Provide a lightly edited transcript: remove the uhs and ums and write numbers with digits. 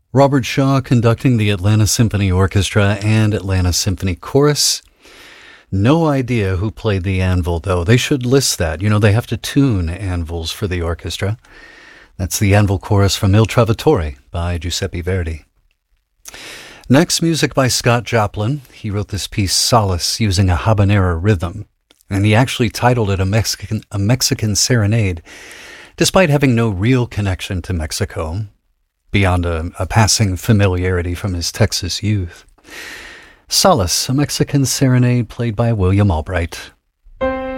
Robert Shaw conducting the Atlanta Symphony Orchestra and Atlanta Symphony Chorus. No idea who played the anvil, though. They should list that. You know, they have to tune anvils for the orchestra. That's the Anvil Chorus from Il Trovatore by Giuseppe Verdi. Next, music by Scott Joplin. He wrote this piece, Solace, using a habanera rhythm, and he actually titled it a Mexican Serenade, despite having no real connection to Mexico, beyond a passing familiarity from his Texas youth. Solace, a Mexican Serenade played by William Albright.